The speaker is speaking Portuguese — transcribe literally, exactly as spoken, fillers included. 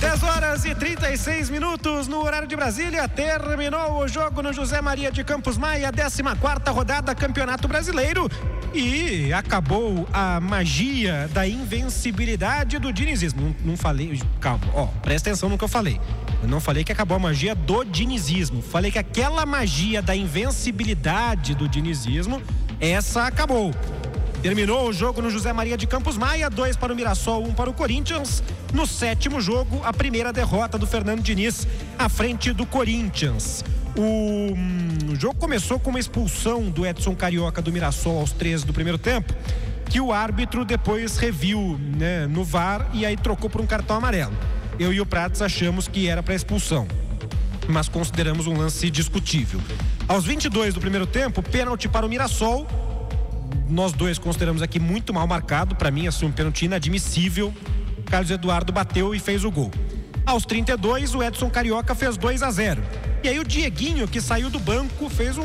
dez horas e trinta e seis minutos no horário de Brasília. Terminou o jogo no José Maria de Campos Maia, décima quarta rodada Campeonato Brasileiro. E acabou a magia da invencibilidade do dinizismo. Não, não falei, calma, ó, presta atenção no que eu falei. Eu não falei que acabou a magia do dinizismo. Falei que aquela magia da invencibilidade do dinizismo, essa acabou. Terminou o jogo no José Maria de Campos Maia, dois para o Mirassol, um para o Corinthians. No sétimo jogo, a primeira derrota do Fernando Diniz à frente do Corinthians. O, hum, o jogo começou com uma expulsão do Edson Carioca do Mirassol aos treze do primeiro tempo, que o árbitro depois reviu, né, no V A R e aí trocou por um cartão amarelo. Eu e o Prates achamos que era para expulsão, mas consideramos um lance discutível. Aos vinte e dois do primeiro tempo, pênalti para o Mirassol. Nós dois consideramos aqui muito mal marcado. Para mim, assim, um pênalti inadmissível. Carlos Eduardo bateu e fez o gol. Aos trinta e dois, o Edson Carioca fez dois a zero. E aí o Dieguinho, que saiu do banco, fez um